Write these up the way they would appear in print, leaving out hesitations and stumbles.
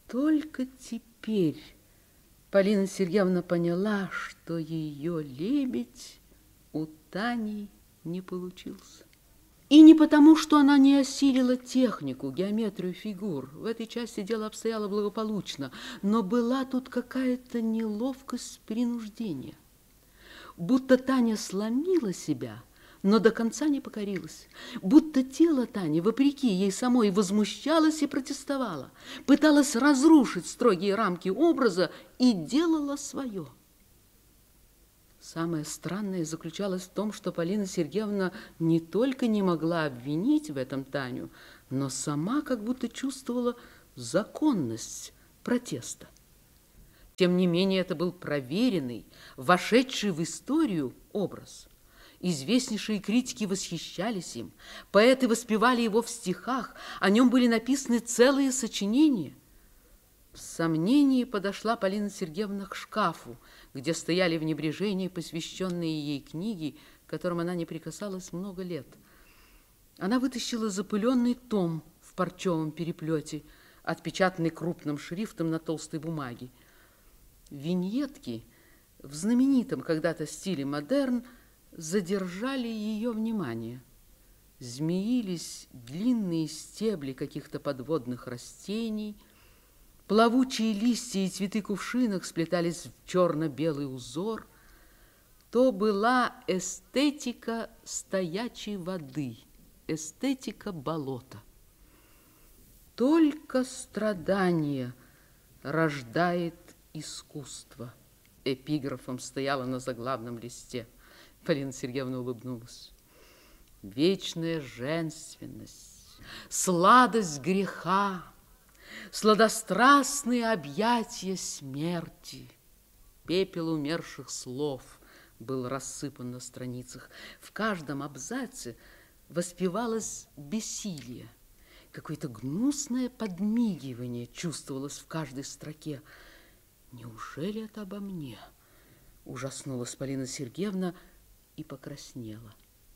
Только теперь Полина Сергеевна поняла, что ее лебедь у Тани не получился. И не потому, что она не осилила технику, геометрию фигур. В этой части дело обстояло благополучно, но была тут какая-то неловкость принуждения. Будто Таня сломила себя, но до конца не покорилась. Будто тело Тани, вопреки ей самой, возмущалось и протестовало, пыталось разрушить строгие рамки образа и делала свое. Самое странное заключалось в том, что Полина Сергеевна не только не могла обвинить в этом Таню, но сама как будто чувствовала законность протеста. Тем не менее, это был проверенный, вошедший в историю образ. Известнейшие критики восхищались им, поэты воспевали его в стихах, о нем были написаны целые сочинения. В сомнении подошла Полина Сергеевна к шкафу, где стояли в небрежении посвященные ей книги, к которым она не прикасалась много лет. Она вытащила запыленный том в парчевом переплете, отпечатанный крупным шрифтом на толстой бумаге. Виньетки в знаменитом когда-то стиле модерн задержали ее внимание. Змеились длинные стебли каких-то подводных растений, плавучие листья и цветы кувшинок сплетались в черно-белый узор. То была эстетика стоячей воды, эстетика болота. Только страдание рождает искусство. Эпиграфом стояло на заглавном листе. Полина Сергеевна улыбнулась. Вечная женственность, сладость греха, сладострастные объятия смерти. Пепел умерших слов был рассыпан на страницах. В каждом абзаце воспевалось бессилие. Какое-то гнусное подмигивание чувствовалось в каждой строке. «Неужели это обо мне?» – ужаснулась Полина Сергеевна и покраснела.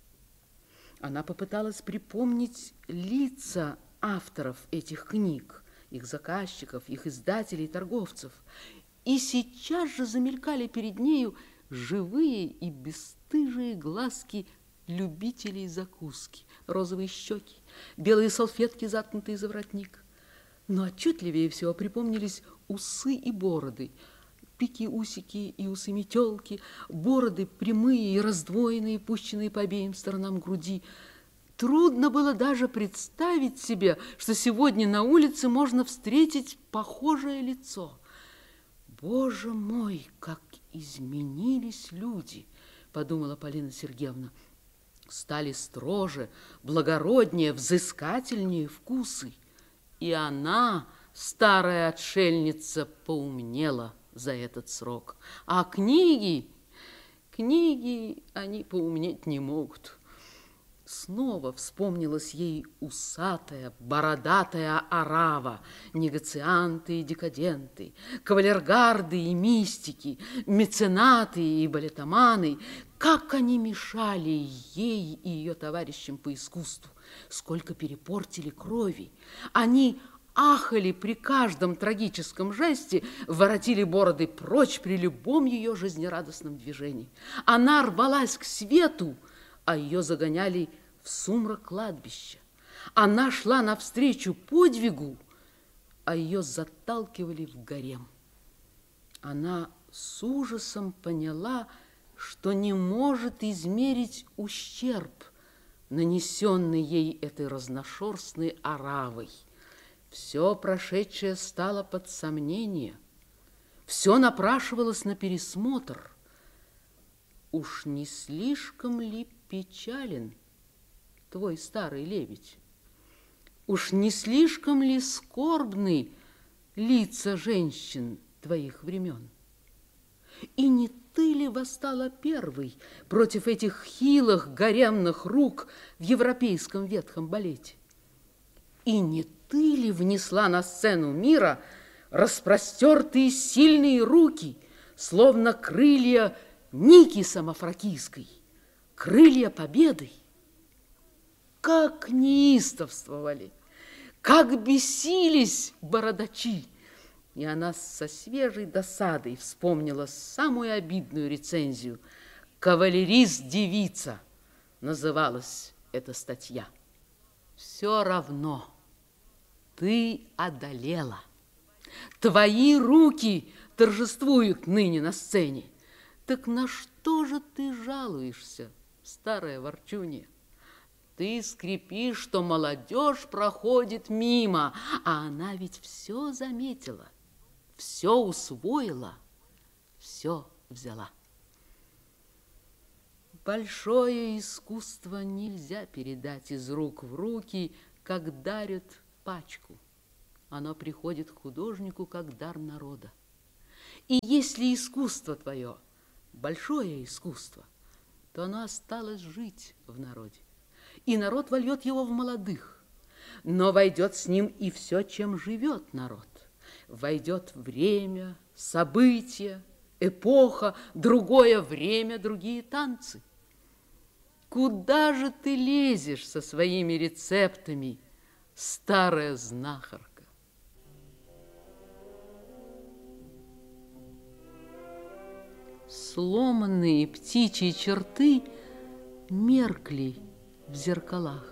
Она попыталась припомнить лица авторов этих книг, их заказчиков, их издателей, торговцев. И сейчас же замелькали перед нею живые и бесстыжие глазки любителей закуски, розовые щеки, белые салфетки, заткнутые за воротник. Но отчетливее всего припомнились усы и бороды, пики-усики и усы-метелки, бороды прямые и раздвоенные, пущенные по обеим сторонам груди. Трудно было даже представить себе, что сегодня на улице можно встретить похожее лицо. «Боже мой, как изменились люди!» – подумала Полина Сергеевна. Стали строже, благороднее, взыскательнее вкусы. И она, старая отшельница, поумнела за этот срок. А книги, они поумнеть не могут. Снова вспомнилась ей усатая, бородатая орава, негацианты и декаденты, кавалергарды и мистики, меценаты и балетоманы. Как они мешали ей и ее товарищам по искусству, сколько перепортили крови. Они ахали при каждом трагическом жесте, воротили бороды прочь при любом ее жизнерадостном движении. Она рвалась к свету, а ее загоняли в сумрак кладбища. Она шла навстречу подвигу, а ее заталкивали в гарем. Она с ужасом поняла, что не может измерить ущерб, нанесенный ей этой разношерстной оравой. Все прошедшее стало под сомнение, все напрашивалось на пересмотр. Уж не слишком ли печален твой старый лебедь? Уж не слишком ли скорбны лица женщин твоих времен? И не ты ли восстала первой против этих хилых гаремных рук в европейском ветхом балете? И не ты ли внесла на сцену мира распростертые сильные руки, словно крылья Ники Самофракийской, крылья победы? Как неистовствовали, как бесились бородачи, И она со свежей досадой вспомнила самую обидную рецензию. «Кавалерист-девица» называлась эта статья. Все равно ты одолела. Твои руки торжествуют ныне на сцене. Так на что же ты жалуешься, старая ворчунья? Ты скрипишь, что молодежь проходит мимо, а она ведь все заметила, все усвоила, все взяла. Большое искусство нельзя передать из рук в руки, как дарят пачку. Оно приходит к художнику, как дар народа. И если искусство твое большое искусство, то оно осталось жить в народе. И народ вольет его в молодых. Но войдет с ним и все, чем живет народ. Войдет время, события, эпоха, другое время, другие танцы. Куда же ты лезешь со своими рецептами, старая знахарка? Сломанные птичьи черты меркли в зеркалах.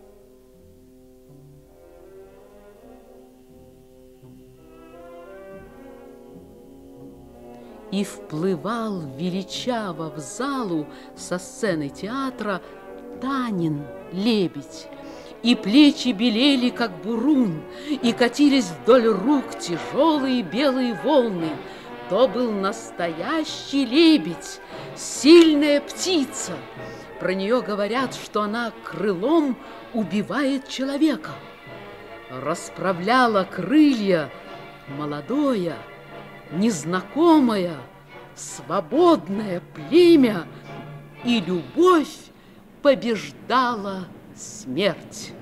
И вплывал величаво в залу со сцены театра Танин лебедь, и плечи белели, как бурун, и катились вдоль рук тяжелые белые волны. То был настоящий лебедь, сильная птица. Про нее говорят, что она крылом убивает человека. Расправляла крылья молодое, незнакомое, свободное племя, и любовь побеждала смерть.